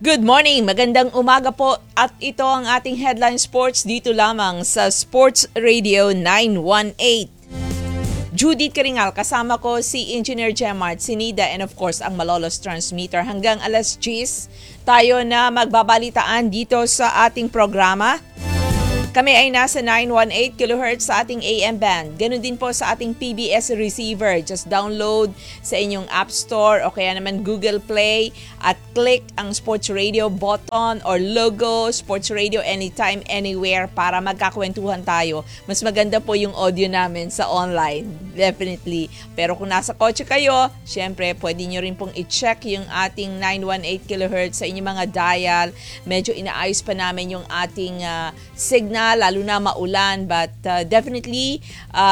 Good morning, magandang umaga po at ito ang ating headline sports dito lamang sa Sports Radio 918. Judith Karingal, kasama ko si Engineer Gemart, si Nida, and of course ang Malolos Transmitter. Hanggang alas 10 tayo na magbabalitaan dito sa ating programa. Kami ay nasa 918 kHz sa ating AM band. Ganun din po sa ating PBS receiver. Just download sa inyong App Store o kaya naman Google Play at click ang Sports Radio button or logo, Sports Radio anytime, anywhere para magkakwentuhan tayo. Mas maganda po yung audio namin sa online. Definitely. Pero kung nasa kotse kayo, syempre pwede nyo rin pong i-check yung ating 918 kHz sa inyong mga dial. Medyo inaayos pa namin yung ating signal, lalo na maulan, but definitely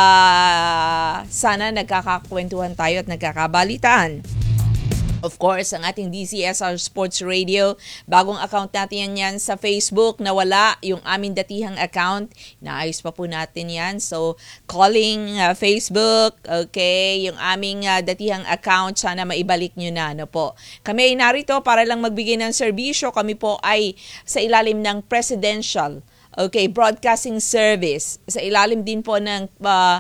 sana nagkakakwentuhan tayo at nagkakabalitaan. Of course, ang ating DCSR Sports Radio, bagong account natin yan sa Facebook, nawala yung aming datihang account. Naayos pa po natin yan. So, calling Facebook, okay, yung aming datihang account, sana maibalik nyo na. Ano po. Kami ay narito para lang magbigay ng serbisyo. Kami po ay sa ilalim ng Presidential Broadcasting Service, sa ilalim din po ng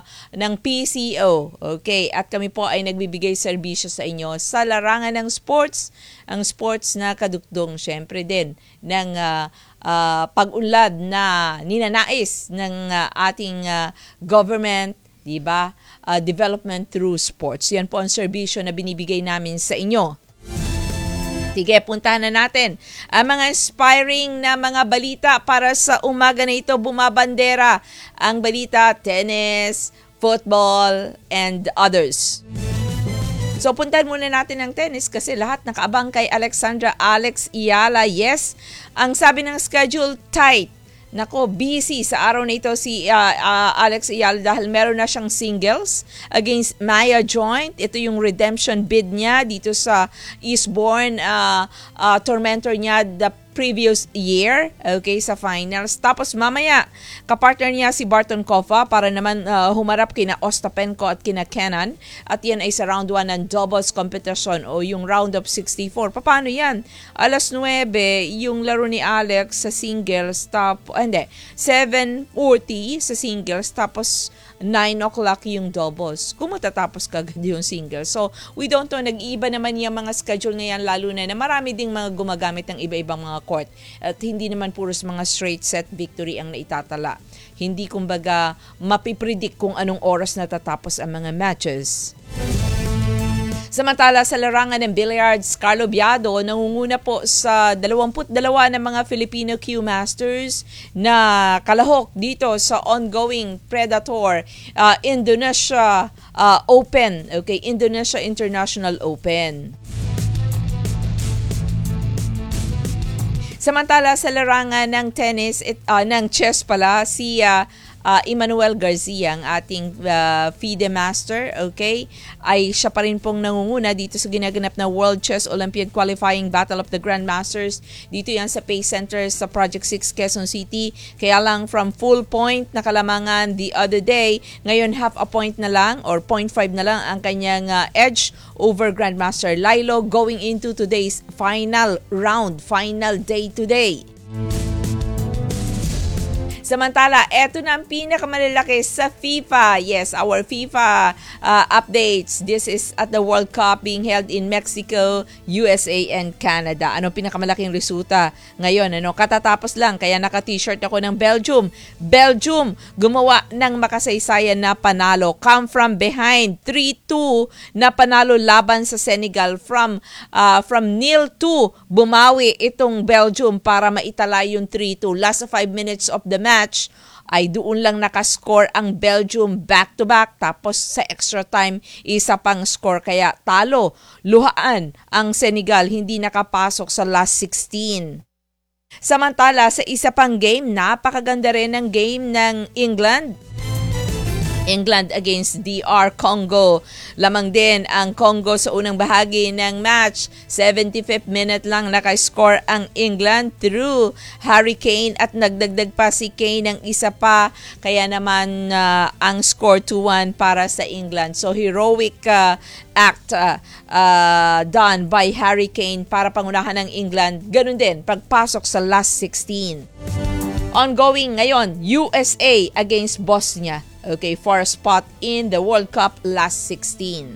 PCO. Okay, at kami po ay nagbibigay serbisyo sa inyo sa larangan ng sports, ang sports na kadugtong syempre din ng pag-unlad na ninanais ng ating government, di ba? Development through sports. Yan po ang serbisyo na binibigay namin sa inyo. Sige, puntahan na natin ang mga inspiring na mga balita para sa umaga na ito. Bumabandera ang balita, tennis, football, and others. So, puntahan muna natin ang tennis kasi lahat nakaabang kay Alexandra Alex Iyala. Yes, ang sabi ng schedule, tight. Nako, busy sa araw na ito si Alex Iyala dahil meron na siyang singles against Maya Joint. Ito yung redemption bid niya dito sa Eastbourne tormentor niya the previous year, okay, sa finals. Tapos mamaya, kapartner niya si Barton Kova para naman humarap kina Ostapenko at kina Kenan. At yan ay sa round 1 ng doubles competition o yung round of 64. Paano yan? Alas 9, yung laro ni Alex sa singles, 7:40 sa singles, tapos 9 o'clock yung doubles. Kung matatapos kagad yung singles. So, we don't know, nag-iiba naman yung mga schedule na yan, lalo na marami ding mga gumagamit ng iba-ibang mga court. At hindi naman puros mga straight set victory ang naitatala. Hindi kumbaga mapipredict kung anong oras natatapos ang mga matches. Samantala sa larangan ng billiards, Carlo Biado nangunguna po sa 22 ng mga Filipino Q Masters na kalahok dito sa ongoing Predator Indonesia Open, okay, Indonesia International Open. Samantala sa larangan ng tennis, ng chess pala, si Emmanuel Garcia, ang ating FIDE Master, okay, ay siya pa rin pong nangunguna dito sa ginaganap na World Chess Olympiad Qualifying Battle of the Grandmasters. Dito yan sa Pace Center sa Project 6 Quezon City. Kaya lang from full point na kalamangan the other day, ngayon half a point na lang or 0.5 na lang ang kanyang edge over Grandmaster Lilo going into today's final round, final day today. Samantala, eto na ang pinakamalalaki sa FIFA. Yes, our FIFA updates. This is at the World Cup being held in Mexico, USA, and Canada. Ano pinakamalaking resulta ngayon? Katatapos lang, kaya naka-t-shirt ako ng Belgium. Belgium, gumawa ng makasaysayan na panalo. Come from behind, 3-2 na panalo laban sa Senegal. From 0-2, bumawi itong Belgium para maitala yung 3-2. Last 5 minutes of the match, ay doon lang nakascore ang Belgium back-to-back, tapos sa extra time isa pang score, kaya talo, luhaan ang Senegal, hindi nakapasok sa last 16. Samantala sa isa pang game, napakaganda rin ng game ng England. England against DR Congo. Lamang din ang Congo sa unang bahagi ng match. 75th minute lang nakascore ang England through Harry Kane at nagdagdag pa si Kane ng isa pa. Kaya naman ang score 2-1 para sa England. So heroic act done by Harry Kane para pangunahan ng England. Ganun din pagpasok sa last 16. Ongoing ngayon, USA against Bosnia. Okay, for a spot in the World Cup last 16.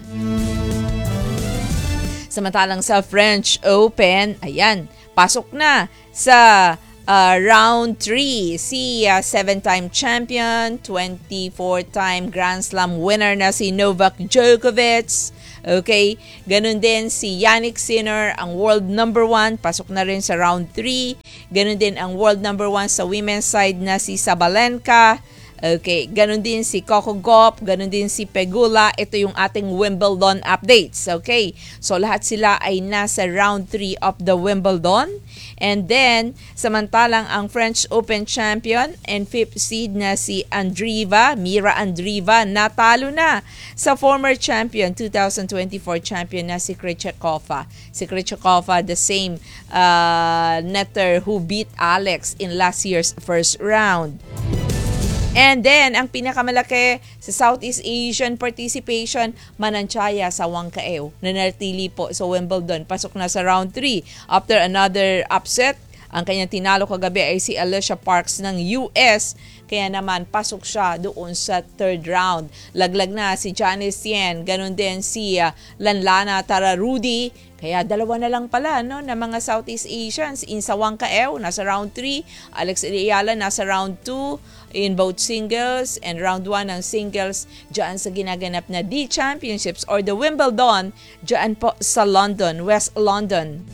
Samantalang sa French Open, ayan, pasok na sa round 3 si 7-time champion, 24-time Grand Slam winner na si Novak Djokovic. Okay, ganun din si Jannik Sinner, ang world number 1, pasok na rin sa round 3. Ganun din ang world number 1 sa women's side na si Sabalenka. Okay, ganun din si Coco Gauff, ganun din si Pegula. Ito yung ating Wimbledon updates. Okay, so lahat sila ay nasa round 3 of the Wimbledon. And then, samantalang ang French Open champion and 5th seed na si Mira Andreeva, natalo na sa former champion, 2024 champion na si Krejcikova. Si Krejcikova, the same netter who beat Alex in last year's first round. And then, ang pinakamalaki sa Southeast Asian participation, Mananchaya sa Wangkaeo. Nanatili po sa Wimbledon. Pasok na sa round 3. After another upset, ang kanyang tinalo kagabi ay si Alicia Parks ng US. Kaya naman, pasok siya doon sa third round. Laglag na si Janice Tien. Ganon din si Lanlana Tararudi. Kaya dalawa na lang pala ng mga Southeast Asians. Insa Wangkaeo, nasa round 3. Alex Iriala, nasa round 2 in both singles. And round 1 ng singles dyan sa ginaganap na D Championships or the Wimbledon dyan po sa London, West London.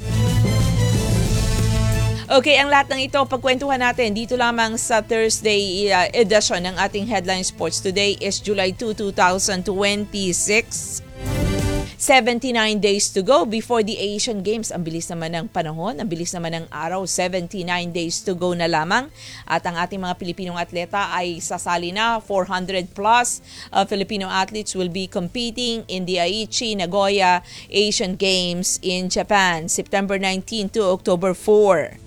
Okay, ang lahat ng ito, pagkwentuhan natin dito lamang sa Thursday edition ng ating Headline Sports. Today is July 2, 2026. 79 days to go before the Asian Games. Ang bilis naman ng panahon, ang bilis naman ng araw. 79 days to go na lamang. At ang ating mga Pilipinong atleta ay sasali na. 400 plus Filipino athletes will be competing in the Aichi Nagoya Asian Games in Japan, September 19 to October 4.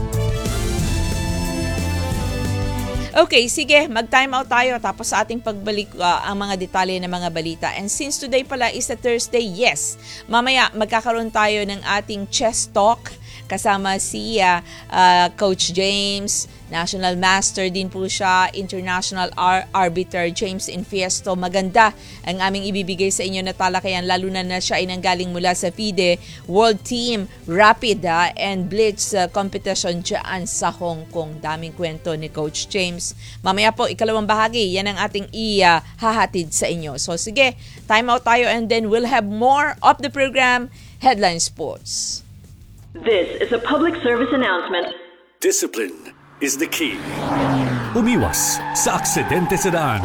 Okay, sige, mag-time out tayo tapos sa ating pagbalik ang mga detalye ng mga balita. And since today pala is a Thursday, yes, mamaya magkakaroon tayo ng ating chess talk kasama si Coach James, National Master din po siya, International Arbiter James Infiesto. Maganda ang aming ibibigay sa inyo na talakayan, lalo na siya ay nanggaling mula sa FIDE World Team Rapid and Blitz competition dyan sa Hong Kong. Daming kwento ni Coach James. Mamaya po, ikalawang bahagi, yan ang ating ihahatid sa inyo. So sige, time out tayo and then we'll have more of the program, Headline Sports. This is a public service announcement. Discipline is the key. Umiwas sa aksidente sa daan.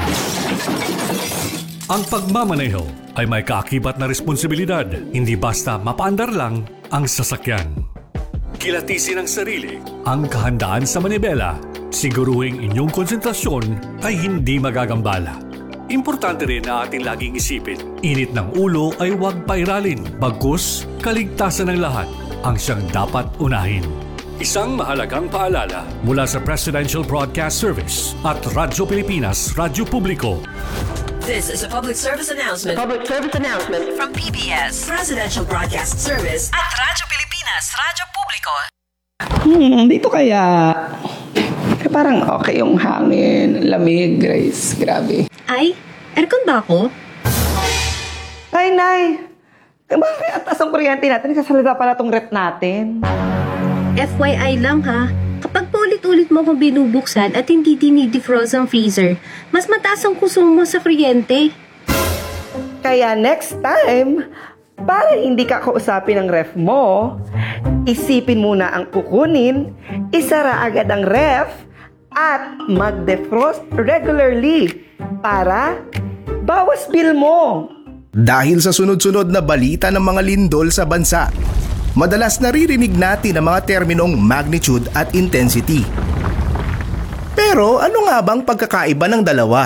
Ang pagmamaneho ay may kaakibat na responsibilidad. Hindi basta mapaandar lang ang sasakyan. Kilatisin ang sarili, ang kahandaan sa manibela. Siguruhing inyong konsentrasyon ay hindi magagambala. Importante rin na ating laging isipin, init ng ulo ay huwag pairalin. Bagkus, kaligtasan ng lahat ang siyang dapat unahin. Isang mahalagang paalala mula sa Presidential Broadcast Service at Radyo Pilipinas, Radyo Publiko. This is a public service announcement. Public service announcement From PBS, Presidential Broadcast Service at Radyo Pilipinas, Radyo Publiko. Dito kaya parang okay yung hangin, lamig, Grace. Grabe. Ay, aircon ba ako? Ay, Nay! Bakit ang taas ang kuryente natin? Sasalita pala tong rep natin. FYI lang ha, kapag paulit-ulit mo akong binubuksan at hindi dinidefrost ang freezer, mas mataas ang konsumo sa kuryente. Kaya next time, para hindi ka kausapin ng ref mo, isipin muna ang kukunin, isara agad ang ref, at mag-defrost regularly para bawas bill mo. Dahil sa sunod-sunod na balita ng mga lindol sa bansa, madalas naririnig natin ang mga terminong magnitude at intensity. Pero ano nga bang pagkakaiba ng dalawa?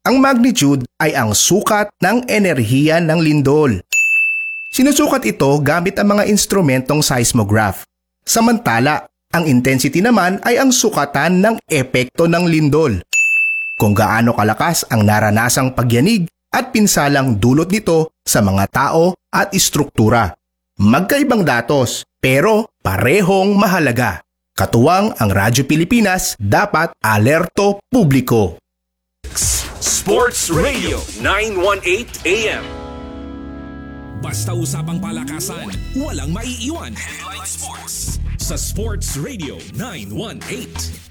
Ang magnitude ay ang sukat ng enerhiya ng lindol. Sinusukat ito gamit ang mga instrumentong seismograph. Samantala, ang intensity naman ay ang sukatan ng epekto ng lindol. Kung gaano kalakas ang naranasang pagyanig at pinsalang dulot nito sa mga tao at istruktura. Magkaibang datos pero parehong mahalaga. Katuwang ang Radyo Pilipinas, dapat alerto publiko. Sports Radio 918 AM. Basta usapang palakasan, walang maiiwan. Headline Sports sa Sports Radio 918.